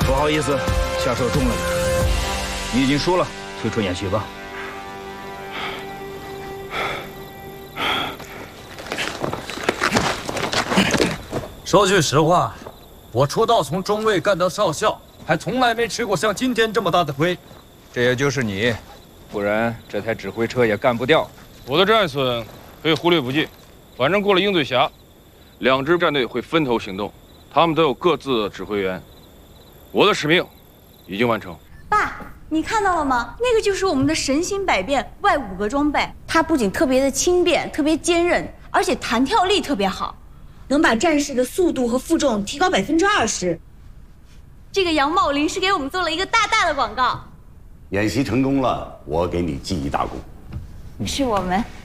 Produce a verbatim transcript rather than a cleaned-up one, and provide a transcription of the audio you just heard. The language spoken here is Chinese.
不好意思，下手重了点。你已经输了，退出演习吧。 说句实话，我出道从中尉干到少校，还从来没吃过像今天这么大的亏。 这也就是你，不然这台指挥车也干不掉。 我的战损可以忽略不计，反正过了鹰嘴峡，两支战队会分头行动，他们都有各自的指挥员。我的使命已经完成。 爸，你看到了吗？那个就是我们的神行百变 Y 五个装备，它不仅特别的轻便、特别坚韧，而且弹跳力特别好，能把战士的速度和负重提高百分之二十。这个杨茂林是给我们做了一个大大的广告。 演习成功了，我给你记一大功。 是我们。